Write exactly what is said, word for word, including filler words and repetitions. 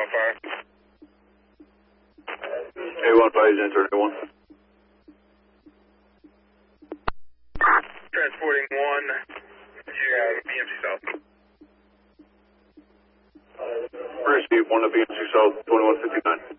on fire. A one five is enter A one. Transporting one to B M C South. Receive one to B M C South, twenty-one fifty-nine.